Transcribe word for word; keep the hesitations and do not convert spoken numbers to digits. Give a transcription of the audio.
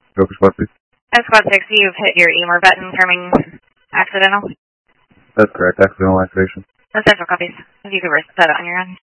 Go for squad, please. At squad six, you've hit your E M R button, terming accidental. That's correct. Accidental activation. Essential copies. If you could reset it on your end.